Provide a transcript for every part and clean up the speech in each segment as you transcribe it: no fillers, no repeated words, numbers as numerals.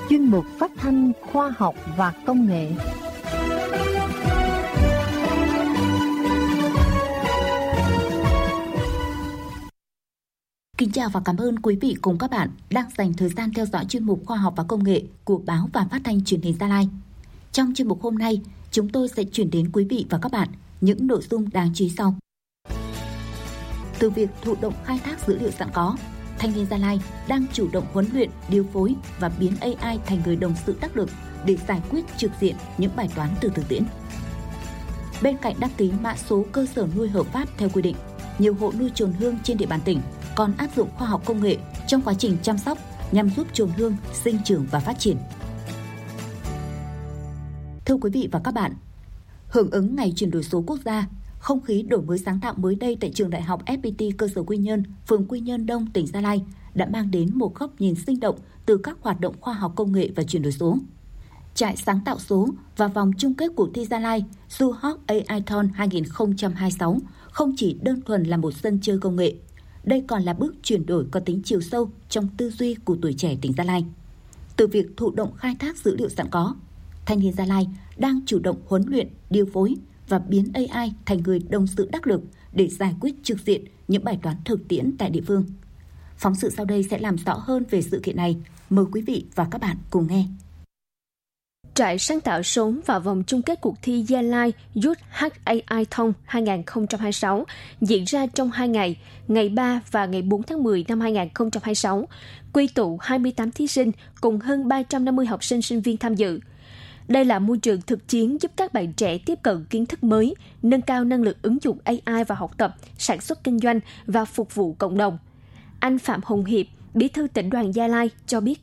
chuyên mục phát thanh khoa học và công nghệ. Kính chào và cảm ơn quý vị cùng các bạn đang dành thời gian theo dõi chuyên mục khoa học và công nghệ của báo và phát thanh truyền hình Gia Lai. Trong chuyên mục hôm nay, chúng tôi sẽ chuyển đến quý vị và các bạn những nội dung đáng chú ý sau. Từ việc thụ động khai thác dữ liệu sẵn có, Thanh niên Gia Lai đang chủ động huấn luyện, điều phối và biến AI thành người đồng sự đắc lực để giải quyết trực diện những bài toán từ thực tiễn. Bên cạnh đăng ký mã số cơ sở nuôi hợp pháp theo quy định, nhiều hộ nuôi chồn hương trên địa bàn tỉnh còn áp dụng khoa học công nghệ trong quá trình chăm sóc nhằm giúp chồn hương sinh trưởng và phát triển. Thưa quý vị và các bạn, hưởng ứng Ngày chuyển đổi số quốc gia, không khí đổi mới sáng tạo mới đây tại trường Đại học FPT cơ sở Quy Nhơn, phường Quy Nhơn Đông, tỉnh Gia Lai đã mang đến một góc nhìn sinh động từ các hoạt động khoa học công nghệ và chuyển đổi số. Trại sáng tạo số và vòng chung kết cuộc thi Gia Lai Zuhawk AI-thon 2026 không chỉ đơn thuần là một sân chơi công nghệ, đây còn là bước chuyển đổi có tính chiều sâu trong tư duy của tuổi trẻ tỉnh Gia Lai. Từ việc thụ động khai thác dữ liệu sẵn có, Thanh niên Gia Lai đang chủ động huấn luyện, điều phối và biến AI thành người đồng sự đắc lực để giải quyết trực diện những bài toán thực tiễn tại địa phương. Phóng sự sau đây sẽ làm rõ hơn về sự kiện này. Mời quý vị và các bạn cùng nghe. Trại sáng tạo số và vòng chung kết cuộc thi Gia Lai Zuhawk AI-thon 2026 diễn ra trong 2 ngày, ngày 3 và ngày 4 tháng 10 năm 2026, quy tụ 28 thí sinh cùng hơn 350 học sinh sinh viên tham dự. Đây là môi trường thực chiến giúp các bạn trẻ tiếp cận kiến thức mới, nâng cao năng lực ứng dụng AI vào học tập, sản xuất kinh doanh và phục vụ cộng đồng. Anh Phạm Hồng Hiệp, Bí thư tỉnh đoàn Gia Lai cho biết.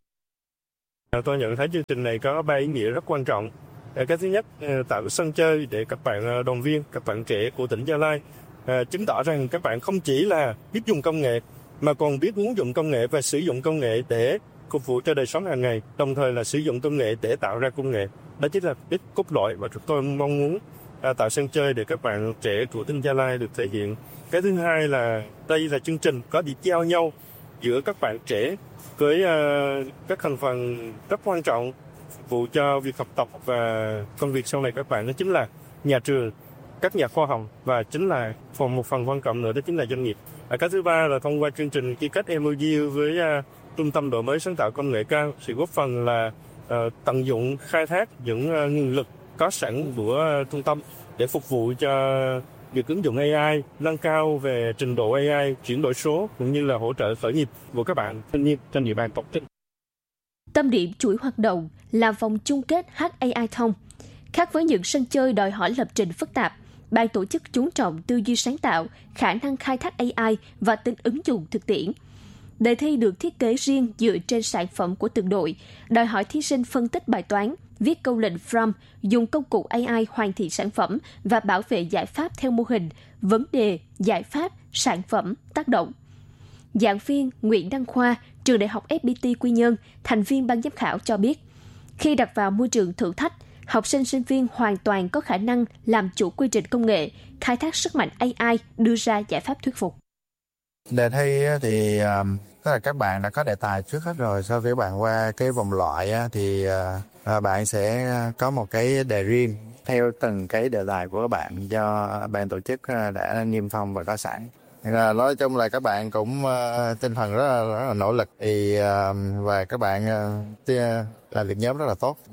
Tôi nhận thấy chương trình này có 3 ý nghĩa rất quan trọng. Cái thứ nhất, tạo sân chơi để các bạn đoàn viên, các bạn trẻ của tỉnh Gia Lai chứng tỏ rằng các bạn không chỉ là biết dùng công nghệ mà còn biết ứng dụng công nghệ và sử dụng công nghệ để phục vụ cho đời sống hàng ngày, đồng thời là sử dụng công nghệ để tạo ra công nghệ. Đó chính là đích cốt lõi và chúng tôi mong muốn tạo sân chơi để các bạn trẻ của tỉnh Gia Lai được thể hiện. Cái thứ hai là đây là chương trình có điểm giao nhau giữa các bạn trẻ với các thành phần rất quan trọng phục vụ cho việc học tập và công việc sau này các bạn, đó chính là nhà trường, các nhà khoa học và chính là một phần quan trọng nữa đó chính là doanh nghiệp. Cái thứ ba là thông qua chương trình ký kết MOU với Trung tâm Đổi mới sáng tạo công nghệ cao, sự góp phần là tận dụng khai thác những nguồn lực có sẵn của trung tâm để phục vụ cho việc ứng dụng AI, nâng cao về trình độ AI, chuyển đổi số cũng như là hỗ trợ khởi nghiệp của các bạn thanh niên trên địa bàn tổ chức. Tâm điểm chuỗi hoạt động là vòng chung kết AI-thon. Khác với những sân chơi đòi hỏi lập trình phức tạp, ban tổ chức chú trọng tư duy sáng tạo, khả năng khai thác AI và tính ứng dụng thực tiễn. Đề thi được thiết kế riêng dựa trên sản phẩm của từng đội, đòi hỏi thí sinh phân tích bài toán, viết câu lệnh prompt, dùng công cụ AI hoàn thiện sản phẩm và bảo vệ giải pháp theo mô hình, vấn đề, giải pháp, sản phẩm, tác động. Giảng viên Nguyễn Đăng Khoa, trường Đại học FPT Quy Nhơn, thành viên ban giám khảo cho biết, khi đặt vào môi trường thử thách, học sinh sinh viên hoàn toàn có khả năng làm chủ quy trình công nghệ, khai thác sức mạnh AI, đưa ra giải pháp thuyết phục. Đề thi thì tức là các bạn đã có đề tài trước hết rồi. Sau khi bạn qua cái vòng loại thì bạn sẽ có một cái đề riêng theo từng cái đề tài của các bạn do ban tổ chức đã niêm phong và có sẵn. Nói chung là các bạn cũng tinh thần rất là nỗ lực và các bạn làm việc nhóm rất là tốt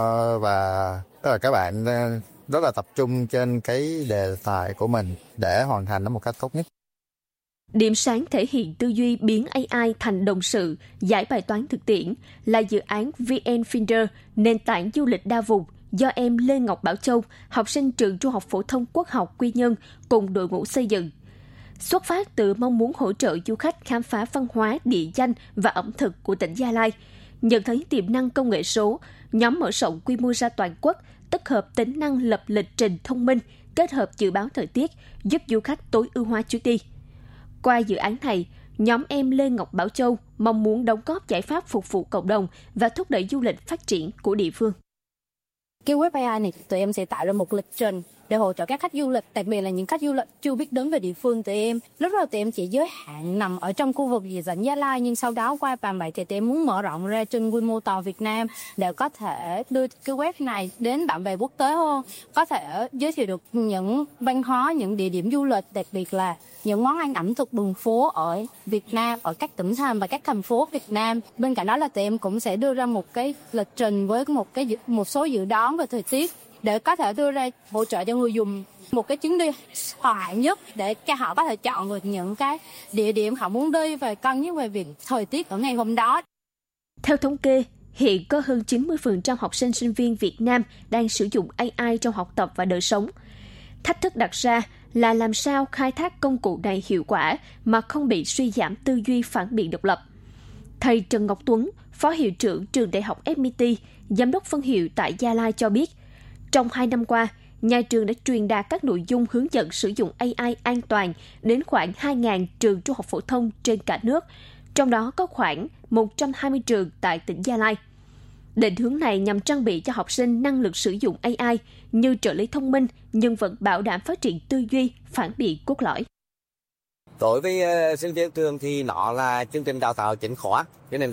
và tức là các bạn rất là tập trung trên cái đề tài của mình để hoàn thành nó một cách tốt nhất. Điểm sáng thể hiện tư duy biến AI thành đồng sự, giải bài toán thực tiễn là dự án VnFinder, nền tảng du lịch đa vùng do em Lê Ngọc Bảo Châu, học sinh trường Trung học phổ thông Quốc học Quy Nhơn cùng đội ngũ xây dựng. Xuất phát từ mong muốn hỗ trợ du khách khám phá văn hóa, địa danh và ẩm thực của tỉnh Gia Lai, nhận thấy tiềm năng công nghệ số, nhóm mở rộng quy mô ra toàn quốc, tích hợp tính năng lập lịch trình thông minh, kết hợp dự báo thời tiết, giúp du khách tối ưu hóa chuyến đi. Qua dự án này, nhóm em Lê Ngọc Bảo Châu mong muốn đóng góp giải pháp phục vụ cộng đồng và thúc đẩy du lịch phát triển của địa phương. Cái web AI này tụi em sẽ tạo ra một lịch trình để hỗ trợ các khách du lịch, đặc biệt là những khách du lịch chưa biết đến về địa phương. Tụi em lúc đầu tụi em chỉ giới hạn nằm ở trong khu vực địa danh Gia Lai, nhưng sau đó qua bàn bạc thì tụi em muốn mở rộng ra trên quy mô toàn Việt Nam để có thể đưa cái web này đến bạn bè quốc tế hơn, có thể giới thiệu được những văn hóa, những địa điểm du lịch, đặc biệt là những món ăn ẩm thực đường phố ở Việt Nam, ở các tỉnh thành và các thành phố Việt Nam. Bên cạnh đó là tụi em cũng sẽ đưa ra một cái lịch trình với một số dự đoán về thời tiết để có thể đưa ra hỗ trợ cho người dùng một cái chuyến đi hòa hạn nhất để cho họ có thể chọn được những cái địa điểm họ muốn đi và cân nhắc về việc thời tiết ở ngày hôm đó. Theo thống kê, hiện có hơn 90% học sinh sinh viên Việt Nam đang sử dụng AI trong học tập và đời sống. Thách thức đặt ra là làm sao khai thác công cụ này hiệu quả mà không bị suy giảm tư duy phản biện độc lập. Thầy Trần Ngọc Tuấn, Phó Hiệu trưởng Trường Đại học FPT, Giám đốc phân hiệu tại Gia Lai cho biết, trong 2 năm qua, nhà trường đã truyền đạt các nội dung hướng dẫn sử dụng AI an toàn đến khoảng 2.000 trường trung học phổ thông trên cả nước, trong đó có khoảng 120 trường tại tỉnh Gia Lai. Định hướng này nhằm trang bị cho học sinh năng lực sử dụng AI như trợ lý thông minh nhưng vẫn bảo đảm phát triển tư duy, phản biện cốt lõi. Đối với sinh viên trường thì nó là chương trình đào tạo chính khóa,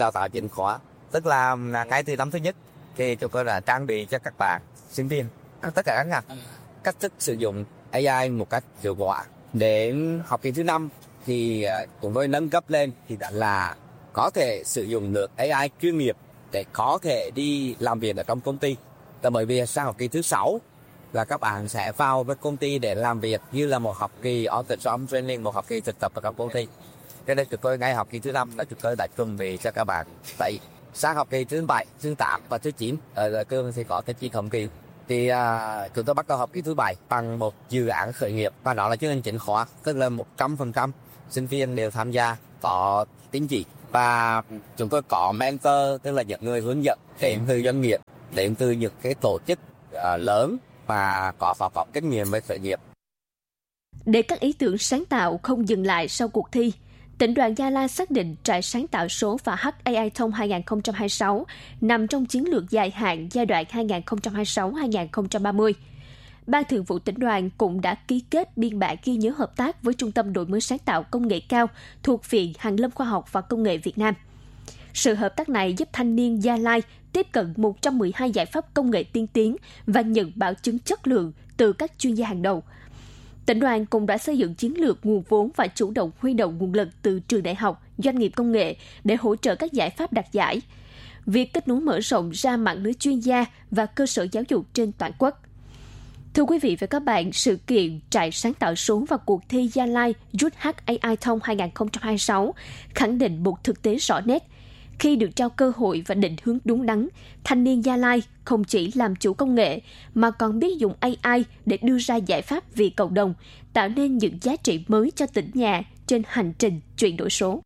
tức là cái từ năm thứ nhất thì chúng tôi đã trang bị cho các bạn sinh viên tất cả các ngành cách thức sử dụng AI một cách hiệu quả. Đến học kỳ thứ 5 thì chúng tôi nâng cấp lên thì đã là có thể sử dụng được AI chuyên nghiệp để có thể đi làm việc ở trong công ty. Bởi vì sang học kỳ thứ 6 là các bạn sẽ vào với công ty để làm việc như là một học kỳ on-the-job training, một học kỳ thực tập ở các công ty. Cho nên chúng tôi ngay học kỳ thứ 5 là chúng tôi đã chuẩn bị cho các bạn. Tại sang học kỳ thứ 7, thứ 8 và thứ 9 ở trường thì có cái hồng kỳ. Thì chúng tôi bắt đầu học kỳ thứ 7 bằng một dự án khởi nghiệp và đó là chương trình chính khóa, tức là 100% sinh viên đều tham gia, có tín chỉ. Và chúng tôi có mentor, tức là những người hướng dẫn đến từ doanh nghiệp, đến từ những cái tổ chức lớn và có kinh nghiệm về khởi nghiệp. Để các ý tưởng sáng tạo không dừng lại sau cuộc thi, Tỉnh đoàn Gia Lai xác định trại sáng tạo số và HAI Thông 2026 nằm trong chiến lược dài hạn giai đoạn 2026-2030. Ban Thường vụ Tỉnh đoàn cũng đã ký kết biên bản ghi nhớ hợp tác với Trung tâm Đổi mới sáng tạo công nghệ cao thuộc Viện Hàn lâm Khoa học và Công nghệ Việt Nam. Sự hợp tác này giúp thanh niên Gia Lai tiếp cận 112 giải pháp công nghệ tiên tiến và nhận bảo chứng chất lượng từ các chuyên gia hàng đầu. Tỉnh đoàn cũng đã xây dựng chiến lược nguồn vốn và chủ động huy động nguồn lực từ trường đại học, doanh nghiệp công nghệ để hỗ trợ các giải pháp đạt giải. Việc kết nối mở rộng ra mạng lưới chuyên gia và cơ sở giáo dục trên toàn quốc. Thưa quý vị và các bạn, sự kiện trại sáng tạo số và cuộc thi Gia Lai Youth HAI Thông 2026 khẳng định một thực tế rõ nét. Khi được trao cơ hội và định hướng đúng đắn, thanh niên Gia Lai không chỉ làm chủ công nghệ mà còn biết dùng AI để đưa ra giải pháp vì cộng đồng, tạo nên những giá trị mới cho tỉnh nhà trên hành trình chuyển đổi số.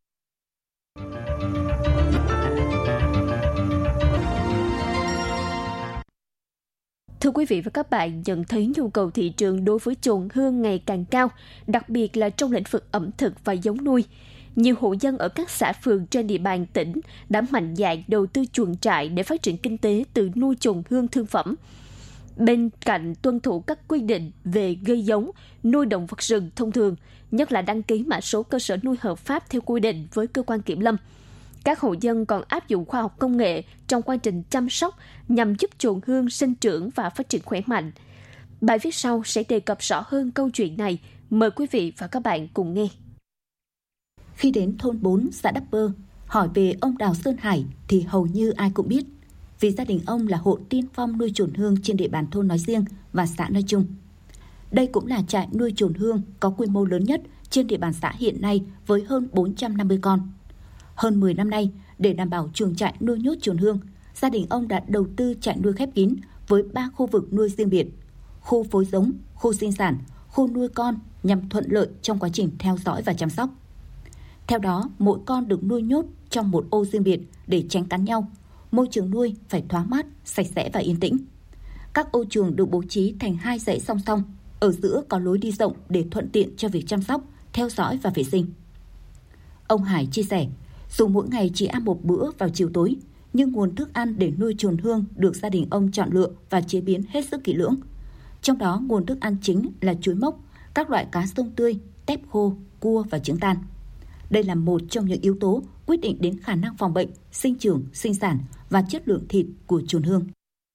Thưa quý vị và các bạn, nhận thấy nhu cầu thị trường đối với chồn hương ngày càng cao, đặc biệt là trong lĩnh vực ẩm thực và giống nuôi. Nhiều hộ dân ở các xã phường trên địa bàn tỉnh đã mạnh dạn đầu tư chuồng trại để phát triển kinh tế từ nuôi chồn hương thương phẩm. Bên cạnh tuân thủ các quy định về gây giống, nuôi động vật rừng thông thường, nhất là đăng ký mã số cơ sở nuôi hợp pháp theo quy định với cơ quan kiểm lâm. Các hộ dân còn áp dụng khoa học công nghệ trong quá trình chăm sóc nhằm giúp chồn hương sinh trưởng và phát triển khỏe mạnh. Bài viết sau sẽ đề cập rõ hơn câu chuyện này. Mời quý vị và các bạn cùng nghe. Khi đến thôn 4 xã Đắp Bơ, hỏi về ông Đào Sơn Hải thì hầu như ai cũng biết, vì gia đình ông là hộ tiên phong nuôi chồn hương trên địa bàn thôn nói riêng và xã nói chung. Đây cũng là trại nuôi chồn hương có quy mô lớn nhất trên địa bàn xã hiện nay với hơn 450 con. Hơn 10 năm nay, để đảm bảo chuồng trại nuôi nhốt chồn hương, gia đình ông đã đầu tư trại nuôi khép kín với 3 khu vực nuôi riêng biệt, khu phối giống, khu sinh sản, khu nuôi con nhằm thuận lợi trong quá trình theo dõi và chăm sóc. Theo đó, mỗi con được nuôi nhốt trong một ô riêng biệt để tránh cắn nhau. Môi trường nuôi phải thoáng mát, sạch sẽ và yên tĩnh. Các ô chuồng được bố trí thành 2 dãy song song, ở giữa có lối đi rộng để thuận tiện cho việc chăm sóc, theo dõi và vệ sinh. Ông Hải chia sẻ, dù mỗi ngày chỉ ăn một bữa vào chiều tối, nhưng nguồn thức ăn để nuôi chồn hương được gia đình ông chọn lựa và chế biến hết sức kỹ lưỡng. Trong đó nguồn thức ăn chính là chuối mốc, các loại cá sông tươi, tép khô, cua và trứng tan. Đây là một trong những yếu tố quyết định đến khả năng phòng bệnh, sinh trưởng, sinh sản và chất lượng thịt của chồn hương.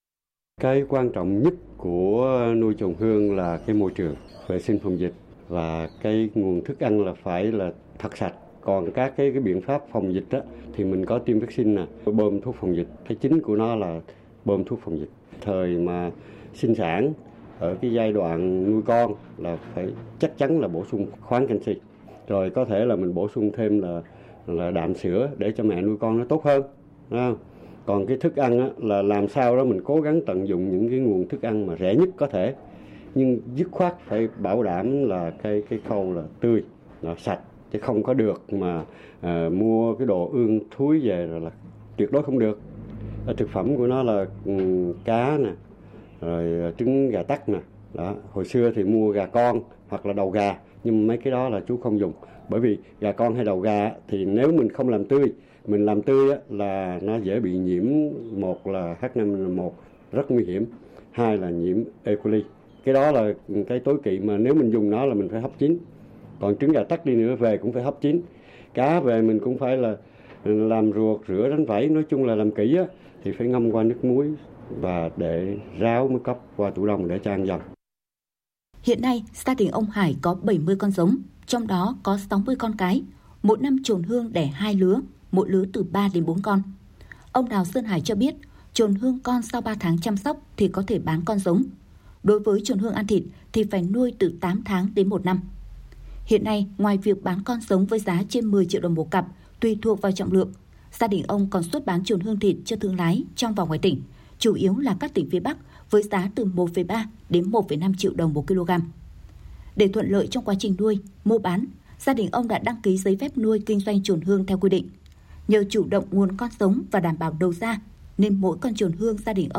Cái quan trọng nhất của nuôi chồn hương là cái môi trường, vệ sinh phòng dịch và cái nguồn thức ăn là phải là thật sạch. Còn các cái biện pháp phòng dịch đó, thì mình có tiêm vaccine bơm thuốc phòng dịch. Cái chính của nó là bơm thuốc phòng dịch. Thời mà sinh sản ở cái giai đoạn nuôi con là phải chắc chắn là bổ sung khoáng canxi. Rồi có thể là mình bổ sung thêm là đạm sữa để cho mẹ nuôi con nó tốt hơn. Còn cái thức ăn á, là làm sao đó mình cố gắng tận dụng những cái nguồn thức ăn mà rẻ nhất có thể. Nhưng dứt khoát phải bảo đảm là cái khâu là tươi, là sạch. Chứ không có được mà mua cái đồ ương thúi về rồi là tuyệt đối không được. Thực phẩm của nó là cá nè, rồi trứng gà tắc nè. Đó. Hồi xưa thì mua gà con hoặc là đầu gà, nhưng mấy cái đó là chú không dùng. Bởi vì gà con hay đầu gà thì nếu mình không làm tươi, mình làm tươi á, là nó dễ bị nhiễm, một là H5N1 rất nguy hiểm, hai là nhiễm E. coli. Cái đó là cái tối kỵ mà nếu mình dùng nó là mình phải hấp chín. Còn trứng gà tắc đi nữa về cũng phải hấp chín. Cá về mình cũng phải là làm ruột, rửa, đánh vẩy, nói chung là làm kỹ á, thì phải ngâm qua nước muối và để ráo mới cấp qua tủ đông để cho ăn dần. Hiện nay, gia đình ông Hải có 70 con giống, trong đó có 60 con cái. Mỗi năm chồn hương đẻ 2 lứa, mỗi lứa từ 3 đến 4 con. Ông Đào Sơn Hải cho biết, chồn hương con sau 3 tháng chăm sóc thì có thể bán con giống. Đối với chồn hương ăn thịt thì phải nuôi từ 8 tháng đến 1 năm. Hiện nay, ngoài việc bán con giống với giá trên 10 triệu đồng một cặp, tùy thuộc vào trọng lượng, gia đình ông còn xuất bán chồn hương thịt cho thương lái trong và ngoài tỉnh, chủ yếu là các tỉnh phía Bắc với giá từ 1,3 đến 1,5 triệu đồng một kg. Để thuận lợi trong quá trình nuôi, mua bán, gia đình ông đã đăng ký giấy phép nuôi kinh doanh chồn hương theo quy định. Nhờ chủ động nguồn con giống và đảm bảo đầu ra, nên mỗi con chồn hương gia đình ông